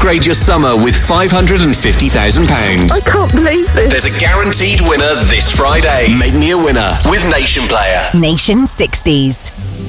Upgrade your summer with £550,000. I can't believe this. There's a guaranteed winner this Friday. Make me a winner with Nation Player. Nation 60s.